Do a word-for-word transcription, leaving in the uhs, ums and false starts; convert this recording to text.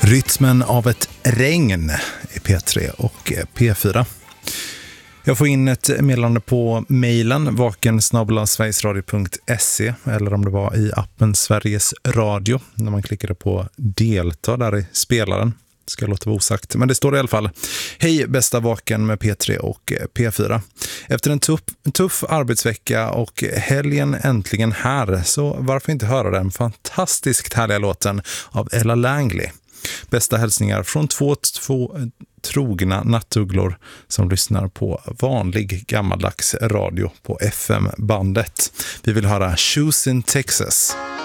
Rytmen av ett regn i P tre och P fyra. Jag får in ett meddelande på mejlen vaken snabel-a sverigesradio punkt se eller om det var i appen Sveriges Radio när man klickade på delta där i spelaren. Ska låta vara osagt. Men det står i alla fall: hej bästa vaken med P tre och P fyra. Efter en tuff, tuff arbetsvecka och helgen äntligen här, så varför inte höra den fantastiskt härliga låten av Ella Langley. Bästa hälsningar från två, två trogna nattugglor som lyssnar på vanlig gammaldags radio på F M-bandet. Vi vill höra Shoes in Texas.